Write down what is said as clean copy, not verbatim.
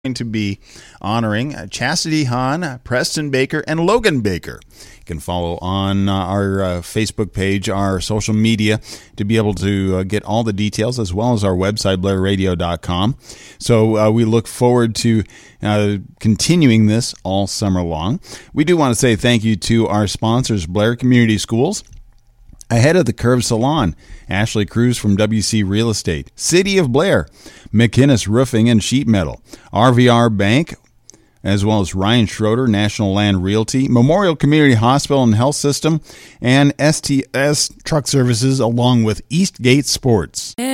going to be honoring Chastity Hahn, Preston Baker, and Logan Baker. You can follow on our Facebook page, our social media, to be able to get all the details, as well as our website, blairradio.com. So we look forward to continuing this all summer long. We do want to say thank you to our sponsors, Blair Community Schools, Ahead of the Curve Salon, Ashley Cruz from WC Real Estate, City of Blair, McInnes Roofing and Sheet Metal, RVR Bank, as well as Ryan Schroeder, National Land Realty, Memorial Community Hospital and Health System, and STS Truck Services, along with Eastgate Sports.